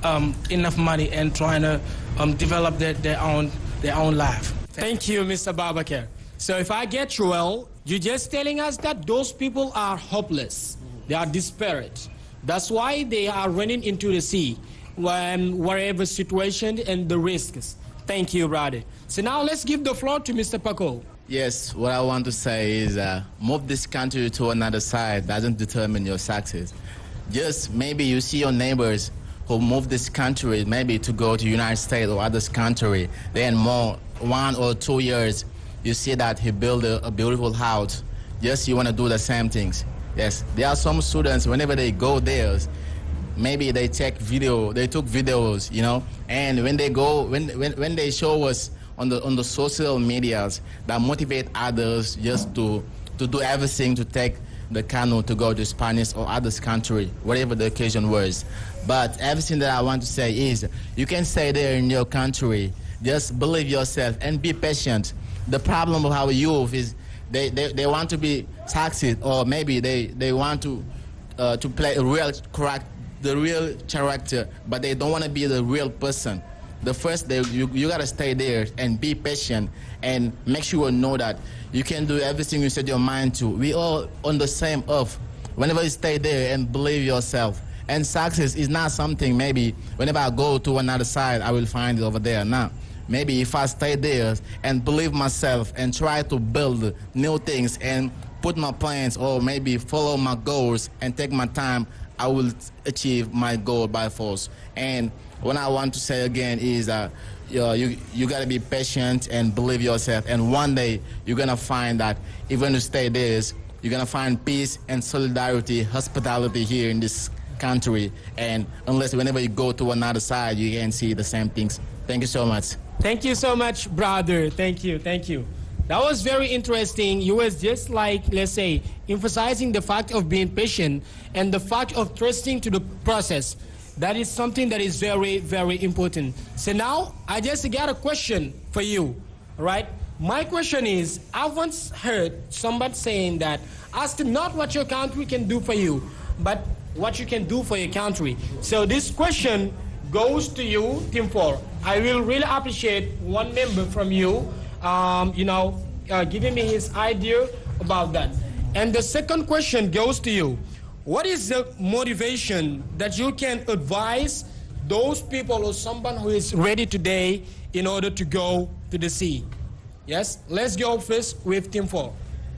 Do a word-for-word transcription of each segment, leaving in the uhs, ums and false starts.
um, enough money and trying to um, develop their, their own their own life. Thank you, Mister Babakar. So if I get you well, you're just telling us that those people are hopeless. They are desperate. That's why they are running into the sea when whatever situation and the risks. Thank you, brother. So now let's give the floor to Mister Paco. Yes, what I want to say is uh, move this country to another side doesn't determine your success. Just maybe you see your neighbors who move this country maybe to go to United States or other country. Then more one or two years, you see that he built a, a beautiful house. Yes, you want to do the same things. Yes, there are some students, whenever they go there, maybe they take video, they took videos, you know, and when they go, when when, when they show us on the on the social medias, that motivate others just to to do everything to take the canoe to go to Spanish or other country, whatever the occasion was. But everything that I want to say is, you can stay there in your country, just believe yourself and be patient. The problem of our youth is they, they, they want to be succeed, or maybe they, they want to uh, to play a real correct the real character, but they don't want to be the real person. The first day, you, you got to stay there and be patient and make sure you know that you can do everything you set your mind to. We all on the same earth. Whenever you stay there and believe yourself. And success is not something maybe whenever I go to another side, I will find it over there. Now, maybe if I stay there and believe myself and try to build new things and put my plans or maybe follow my goals and take my time, I will achieve my goal by force. And what I want to say again is that uh, you, you, you got to be patient and believe yourself. And one day you're going to find that even to stay there, you're going to find peace and solidarity, hospitality here in this country. And unless whenever you go to another side, you can see the same things. Thank you so much. Thank you so much, brother. Thank you. Thank you. That was very interesting. You was just like, let's say, emphasizing the fact of being patient and the fact of trusting to the process. That is something that is very, very important. So now, I just got a question for you, right? My question is, I once heard somebody saying that, ask not what your country can do for you, but what you can do for your country. So this question goes to you, Team four. I will really appreciate one member from you, um, you know, uh, giving me his idea about that. And the second question goes to you. What is the motivation that you can advise those people or someone who is ready today in order to go to the sea? Yes, let's go first with Team four.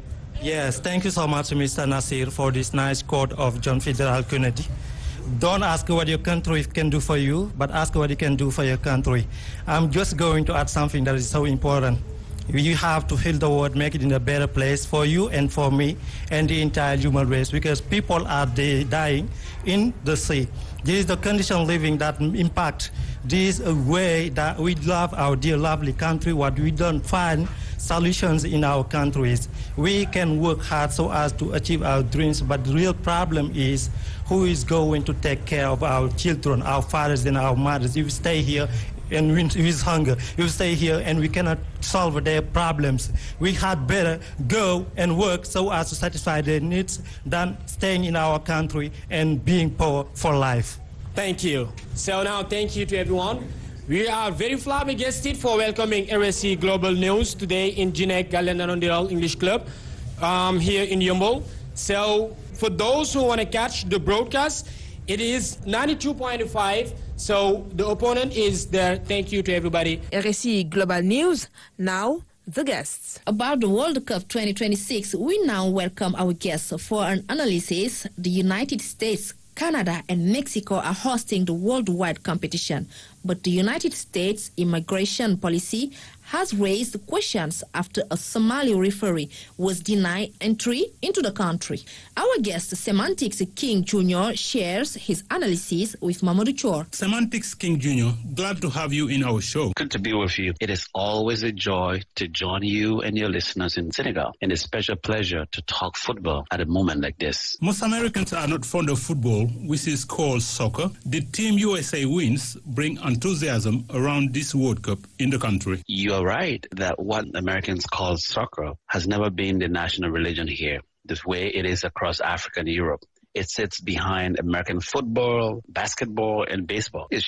Yes, thank you so much, Mister Nasir, for this nice quote of John Fitzgerald Kennedy. Don't ask what your country can do for you, but ask what you can do for your country. I'm just going to add something that is so important. You have to heal the world, make it in a better place for you and for me and the entire human race, because people are dying in the sea. This is the condition living that impact. This is a way that we love our dear lovely country, what we don't find solutions in our countries. We can work hard so as to achieve our dreams, but the real problem is who is going to take care of our children, our fathers and our mothers. If we stay here and with hunger, if we stay here and we cannot solve their problems, we had better go and work so as to satisfy their needs than staying in our country and being poor for life. Thank you. So now, thank you to everyone. We are very flabbergasted for welcoming R S C Global News today in Jinek Galendarondiral English Club um, here in Yumbo. So for those who want to catch the broadcast, it is ninety-two point five. So the opponent is there. Thank you to everybody. R S C Global News. Now, the guests. About the World Cup twenty twenty-six, we now welcome our guests for an analysis. The United States, Canada and Mexico are hosting the worldwide competition, but the United States immigration policy has raised questions after a Somali referee was denied entry into the country. Our guest, Semantics King Junior, shares his analysis with Mamadou Chor. Semantics King Junior, glad to have you in our show. Good to be with you. It is always a joy to join you and your listeners in Senegal, and a special pleasure to talk football at a moment like this. Most Americans are not fond of football, which is called soccer. The team U S A wins bring enthusiasm around this World Cup in the country. You are right that what Americans call soccer has never been the national religion here, this way it is across Africa and Europe. It sits behind American football, basketball, and baseball. It's